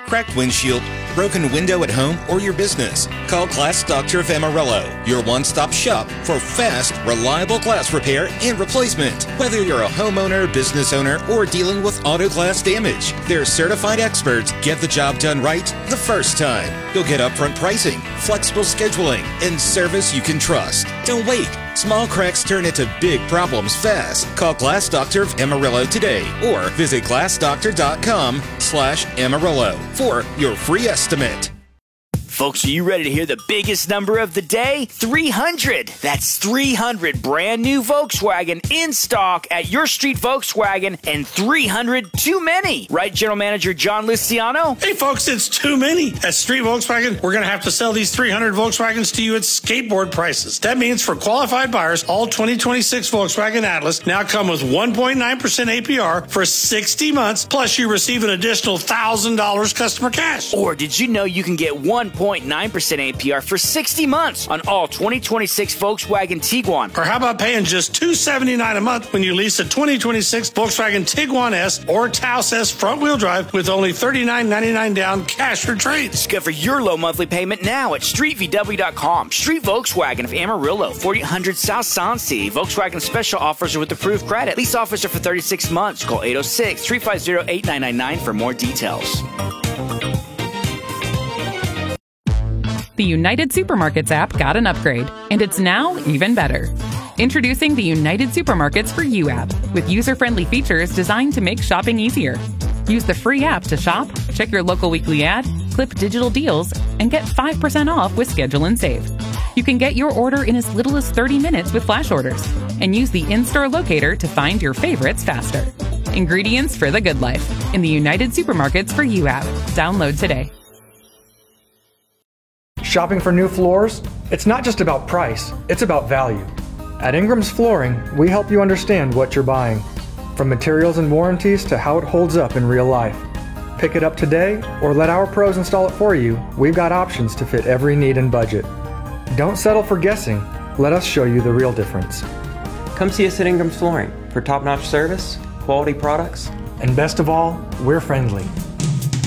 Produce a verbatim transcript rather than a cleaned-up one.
cracked windshield, broken window at home or your business? Call Glass Doctor of Amarillo, your one-stop shop for fast, reliable glass repair and replacement. Whether you're a homeowner, business owner, or dealing with auto glass damage, their certified experts get the job done right the first time. You'll get upfront pricing, flexible scheduling, and service you can trust. Don't wait. Small cracks turn into big problems fast. Call Glass Doctor of Amarillo today or visit glassdoctor.com slash Amarillo for your free estimate. Folks, are you ready to hear the biggest number of the day? three hundred. That's three hundred brand new Volkswagen in stock at your street Volkswagen, and three hundred too many. Right, General Manager John Luciano? Hey, folks, it's too many. At Street Volkswagen, we're going to have to sell these three hundred Volkswagens to you at skateboard prices. That means for qualified buyers, all twenty twenty-six Volkswagen Atlas now come with one point nine percent A P R for sixty months, plus you receive an additional one thousand dollars customer cash. Or did you know you can get one point nine percent A P R for sixty months on all twenty twenty-six Volkswagen Tiguan? Or how about paying just two hundred seventy-nine dollars a month when you lease a twenty twenty-six Volkswagen Tiguan S or Taos S front-wheel drive with only thirty-nine ninety-nine down cash for trade? Discover your low monthly payment now at street v w dot com. Street Volkswagen of Amarillo, forty hundred South Sansi. Volkswagen special offers are with approved credit. Lease offers are for thirty-six months. Call eight oh six, three five zero, eight nine nine nine for more details. The United Supermarkets app got an upgrade, and it's now even better. Introducing the United Supermarkets for You app, with user-friendly features designed to make shopping easier. Use the free app to shop, check your local weekly ad, clip digital deals, and get five percent off with Schedule and Save. You can get your order in as little as thirty minutes with flash orders, and use the in-store locator to find your favorites faster. Ingredients for the good life in the United Supermarkets for You app. Download today. Shopping for new floors? It's not just about price, it's about value. At Ingram's Flooring, we help you understand what you're buying, from materials and warranties to how it holds up in real life. Pick it up today or let our pros install it for you. We've got options to fit every need and budget. Don't settle for guessing. Let us show you the real difference. Come see us at Ingram's Flooring for top-notch service, quality products, and best of all, we're friendly.